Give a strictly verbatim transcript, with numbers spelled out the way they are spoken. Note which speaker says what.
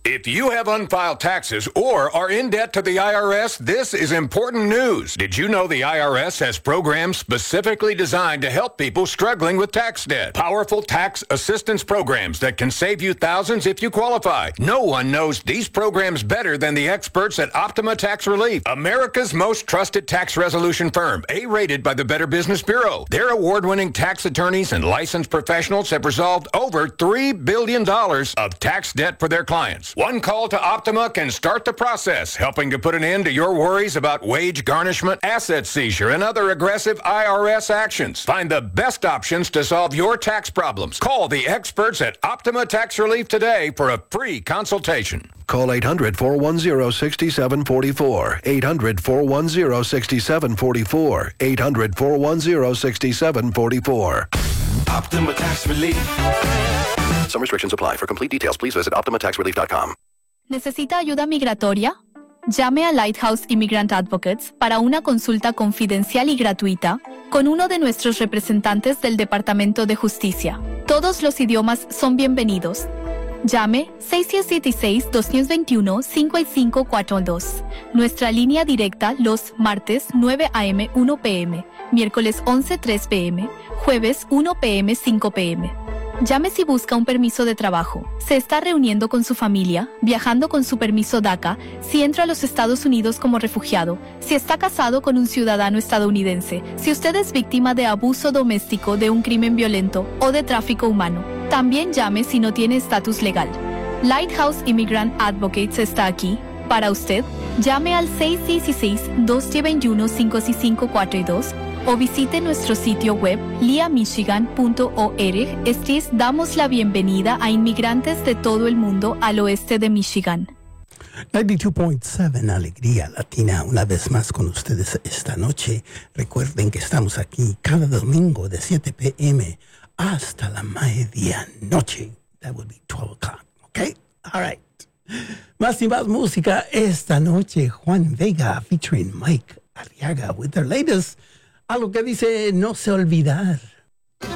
Speaker 1: If you have unfiled taxes or are in debt to the I R S, this is important news. Did you know the I R S has programs specifically designed to help people struggling with tax debt? Powerful tax assistance programs that can save you thousands if you qualify. No one knows these programs better than the experts at Optima Tax Relief, America's most trusted tax resolution firm, A-rated by the Better Business Bureau. Their award-winning tax attorneys and licensed professionals have resolved over three billion dollars of tax debt for their clients. One call to Optima can start the process, helping to put an end to your worries about wage garnishment, asset seizure, and other aggressive I R S actions. Find the best options to solve your tax problems. Call the experts at Optima Tax Relief today for a free consultation.
Speaker 2: Call eight hundred, four one zero, six seven four four. eight hundred, four one zero, six seven four four. eight hundred, four one zero, six seven four four.
Speaker 3: Optima Tax Relief.
Speaker 2: Some restrictions apply. For complete details, please visit optima tax relief dot com.
Speaker 4: ¿Necesita ayuda migratoria? Llame a Lighthouse Immigrant Advocates para una consulta confidencial y gratuita con uno de nuestros representantes del Departamento de Justicia. Todos los idiomas son bienvenidos. Llame seis siete seis, dos dos uno, cinco cinco cuatro dos. Nuestra línea directa los martes nueve a eme, una pe eme, miércoles once, tres pe eme, jueves una pe eme, cinco pe eme. Llame si busca un permiso de trabajo, se está reuniendo con su familia, viajando con su permiso DACA, si entra a los Estados Unidos como refugiado, si está casado con un ciudadano estadounidense, si usted es víctima de abuso doméstico, de un crimen violento o de tráfico humano. También llame si no tiene estatus legal. Lighthouse Immigrant Advocates está aquí para usted. Llame al seis uno seis, dos uno, cinco cinco cuatro dos o visite nuestro sitio web lia michigan punto org. Estés damos la bienvenida a inmigrantes de todo el mundo al oeste de Michigan.
Speaker 5: noventa y dos punto siete Alegría Latina, una vez más con ustedes esta noche. Recuerden que estamos aquí cada domingo de siete pe eme hasta la medianoche. That would be twelve o'clock, okay? All right. Más y más música esta noche. Juan Vega featuring Mike Arriaga with their latest. Algo que dice no se olvidar.